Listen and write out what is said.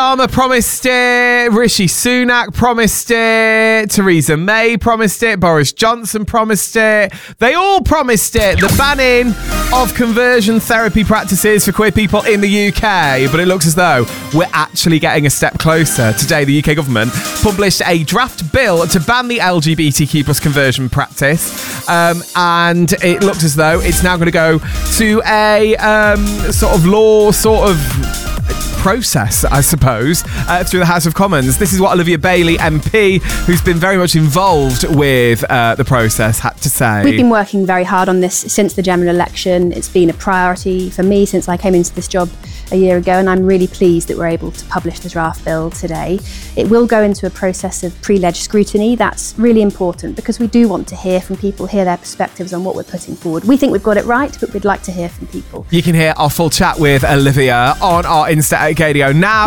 Starmer promised it, Rishi Sunak promised it, Theresa May promised it, Boris Johnson promised it. They all promised it. The banning of conversion therapy practices for queer people in the UK. But it looks as though we're actually getting a step closer. Today, the UK government published a draft bill to ban the LGBTQ plus conversion practice. And it looks as though it's now going to go to a sort of law process, I suppose, through the House of Commons. This is what Olivia Bailey, MP, who's been very much involved with the process, had to say. We've been working very hard on this since the general election. It's been a priority for me since I came into this job a year ago, and I'm really pleased that we're able to publish the draft bill today. It will go into a process of pre-leg scrutiny. That's really important because we do want to hear from people, hear their perspectives on what we're putting forward. We think we've got it right, but we'd like to hear from people. You can hear our full chat with Olivia on our Insta at Gadio now.